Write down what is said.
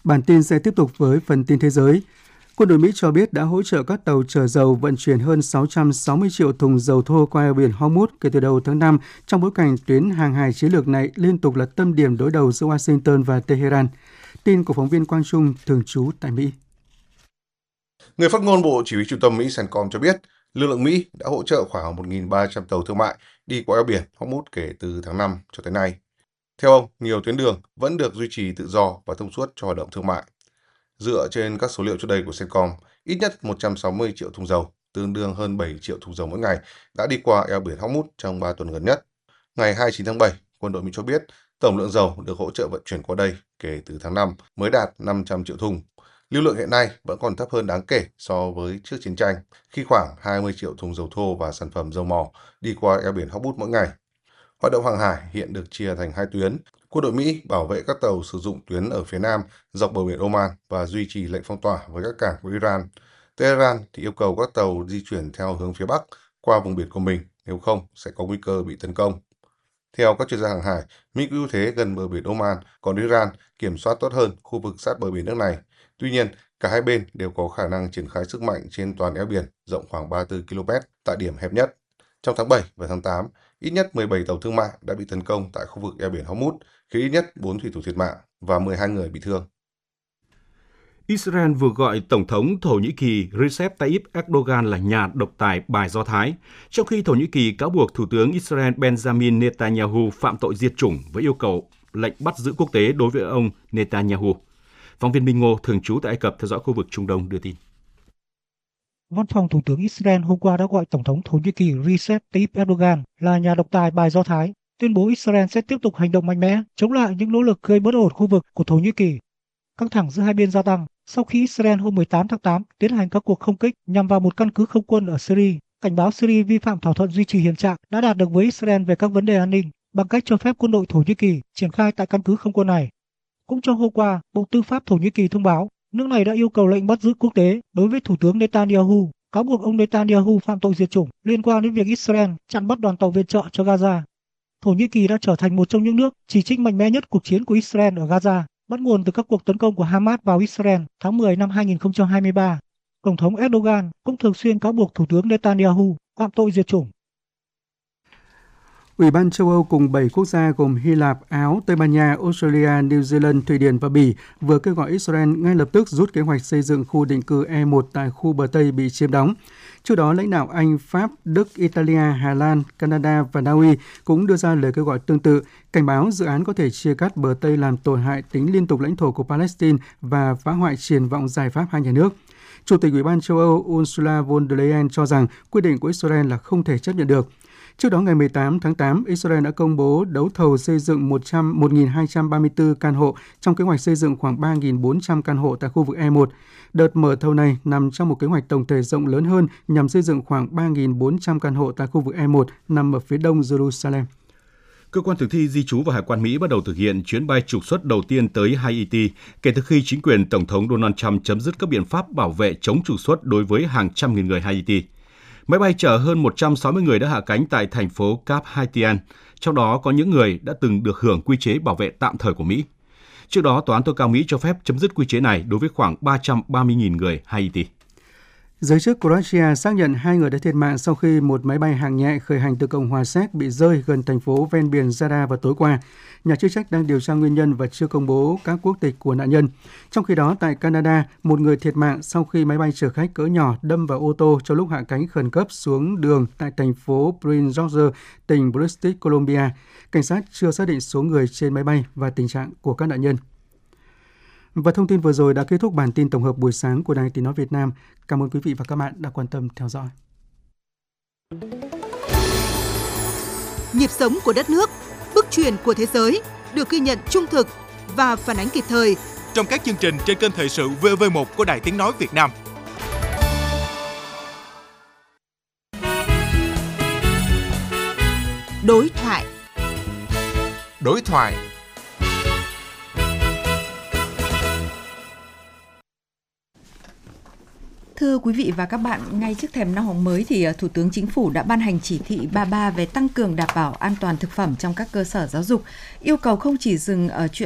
Bản tin sẽ tiếp tục với phần tin thế giới. Quân đội Mỹ cho biết đã hỗ trợ các tàu chở dầu vận chuyển hơn 660 triệu thùng dầu thô qua eo biển Hormuz kể từ đầu tháng 5, trong bối cảnh tuyến hàng hải chiến lược này liên tục là tâm điểm đối đầu giữa Washington và Tehran. Tin của phóng viên Quang Trung thường trú tại Mỹ. Người phát ngôn Bộ Chỉ huy Trung tâm Mỹ CENTCOM cho biết, lực lượng Mỹ đã hỗ trợ khoảng 1.300 tàu thương mại đi qua eo biển Hormuz kể từ tháng 5 cho tới nay. Theo ông, nhiều tuyến đường vẫn được duy trì tự do và thông suốt cho hoạt động thương mại. Dựa trên các số liệu trước đây của CENTCOM, ít nhất 160 triệu thùng dầu, tương đương hơn 7 triệu thùng dầu mỗi ngày, đã đi qua eo biển Hormuz trong 3 tuần gần nhất. Ngày 29 tháng 7, quân đội Mỹ cho biết tổng lượng dầu được hỗ trợ vận chuyển qua đây kể từ tháng 5 mới đạt 500 triệu thùng. Lưu lượng hiện nay vẫn còn thấp hơn đáng kể so với trước chiến tranh, khi khoảng 20 triệu thùng dầu thô và sản phẩm dầu mỏ đi qua eo biển Hormuz mỗi ngày. Hoạt động hàng hải hiện được chia thành 2 tuyến. Quân đội Mỹ bảo vệ các tàu sử dụng tuyến ở phía nam dọc bờ biển Oman và duy trì lệnh phong tỏa với các cảng của Iran. Tehran thì yêu cầu các tàu di chuyển theo hướng phía bắc qua vùng biển của mình, nếu không sẽ có nguy cơ bị tấn công. Theo các chuyên gia hàng hải, Mỹ có ưu thế gần bờ biển Oman, còn Iran kiểm soát tốt hơn khu vực sát bờ biển nước này. Tuy nhiên, cả hai bên đều có khả năng triển khai sức mạnh trên toàn eo biển rộng khoảng 34 km tại điểm hẹp nhất. Trong tháng 7 và tháng 8, ít nhất 17 tàu thương mại đã bị tấn công tại khu vực eo biển Hormuz, khiến ít nhất 4 thủy thủ thiệt mạng và 12 người bị thương. Israel vừa gọi Tổng thống Thổ Nhĩ Kỳ Recep Tayyip Erdogan là nhà độc tài bài Do Thái, trong khi Thổ Nhĩ Kỳ cáo buộc Thủ tướng Israel Benjamin Netanyahu phạm tội diệt chủng với yêu cầu lệnh bắt giữ quốc tế đối với ông Netanyahu. Phóng viên Minh Ngô thường trú tại Ai Cập theo dõi khu vực Trung Đông đưa tin. Văn phòng Thủ tướng Israel hôm qua đã gọi Tổng thống Thổ Nhĩ Kỳ Recep Tayyip Erdogan là nhà độc tài bài Do Thái, tuyên bố Israel sẽ tiếp tục hành động mạnh mẽ chống lại những nỗ lực gây bất ổn khu vực của Thổ Nhĩ Kỳ. Căng thẳng giữa hai bên gia tăng sau khi Israel hôm 18 tháng 8 tiến hành các cuộc không kích nhằm vào một căn cứ không quân ở Syria, cảnh báo Syria vi phạm thỏa thuận duy trì hiện trạng đã đạt được với Israel về các vấn đề an ninh bằng cách cho phép quân đội Thổ Nhĩ Kỳ triển khai tại căn cứ không quân này. Cũng trong hôm qua, Bộ Tư pháp Thổ Nhĩ Kỳ thông báo nước này đã yêu cầu lệnh bắt giữ quốc tế đối với Thủ tướng Netanyahu, cáo buộc ông Netanyahu phạm tội diệt chủng liên quan đến việc Israel chặn bắt đoàn tàu viện trợ cho Gaza. Thổ Nhĩ Kỳ đã trở thành một trong những nước chỉ trích mạnh mẽ nhất cuộc chiến của Israel ở Gaza, bắt nguồn từ các cuộc tấn công của Hamas vào Israel tháng 10 năm 2023. Tổng thống Erdogan cũng thường xuyên cáo buộc Thủ tướng Netanyahu phạm tội diệt chủng. Ủy ban châu Âu cùng 7 quốc gia gồm Hy Lạp, Áo, Tây Ban Nha, Australia, New Zealand, Thụy Điển và Bỉ vừa kêu gọi Israel ngay lập tức rút kế hoạch xây dựng khu định cư E1 tại khu bờ Tây bị chiếm đóng. Trước đó, lãnh đạo Anh, Pháp, Đức, Italia, Hà Lan, Canada và Na Uy cũng đưa ra lời kêu gọi tương tự, cảnh báo dự án có thể chia cắt bờ Tây làm tổn hại tính liên tục lãnh thổ của Palestine và phá hoại triển vọng giải pháp hai nhà nước. Chủ tịch Ủy ban châu Âu Ursula von der Leyen cho rằng quyết định của Israel là không thể chấp nhận được. Trước đó, ngày 18 tháng 8, Israel đã công bố đấu thầu xây dựng 1.234 căn hộ trong kế hoạch xây dựng khoảng 3.400 căn hộ tại khu vực E1. Đợt mở thầu này nằm trong một kế hoạch tổng thể rộng lớn hơn nhằm xây dựng khoảng 3.400 căn hộ tại khu vực E1 nằm ở phía đông Jerusalem. Cơ quan thực thi di trú và hải quan Mỹ bắt đầu thực hiện chuyến bay trục xuất đầu tiên tới Haiti kể từ khi chính quyền Tổng thống Donald Trump chấm dứt các biện pháp bảo vệ chống trục xuất đối với hàng trăm nghìn người Haiti. Máy bay chở hơn 160 người đã hạ cánh tại thành phố Cap Haitien, trong đó có những người đã từng được hưởng quy chế bảo vệ tạm thời của Mỹ. Trước đó, Tòa án tối cao Mỹ cho phép chấm dứt quy chế này đối với khoảng 330.000 người Haiti. Giới chức Croatia xác nhận 2 người đã thiệt mạng sau khi một máy bay hạng nhẹ khởi hành từ Cộng hòa Séc bị rơi gần thành phố ven biển Zadar vào tối qua. Nhà chức trách đang điều tra nguyên nhân và chưa công bố các quốc tịch của nạn nhân. Trong khi đó, tại Canada, một người thiệt mạng sau khi máy bay chở khách cỡ nhỏ đâm vào ô tô trong lúc hạ cánh khẩn cấp xuống đường tại thành phố Prince George, tỉnh British Columbia. Cảnh sát chưa xác định số người trên máy bay và tình trạng của các nạn nhân. Và thông tin vừa rồi đã kết thúc bản tin tổng hợp buổi sáng của Đài Tiếng nói Việt Nam. Cảm ơn quý vị và các bạn đã quan tâm theo dõi. Nhịp sống của đất nước, bước chuyển của thế giới được ghi nhận trung thực và phản ánh kịp thời trong các chương trình trên kênh Thời sự VV1 của Đài Tiếng nói Việt Nam. Đối thoại. Thưa quý vị và các bạn, ngay trước thềm năm học mới thì Thủ tướng Chính phủ đã ban hành chỉ thị 33 về tăng cường đảm bảo an toàn thực phẩm trong các cơ sở giáo dục, yêu cầu không chỉ dừng ở chuyện